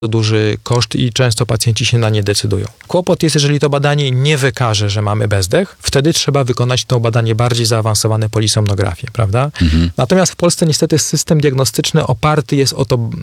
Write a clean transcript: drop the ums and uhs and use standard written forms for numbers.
duży koszt i często pacjenci się na nie decydują. Kłopot jest, jeżeli to badanie nie wykaże, że mamy bezdech, wtedy trzeba wykonać to badanie bardziej zaawansowane polisomnografię, prawda? Natomiast w Polsce niestety system diagnostyczny oparty jest o to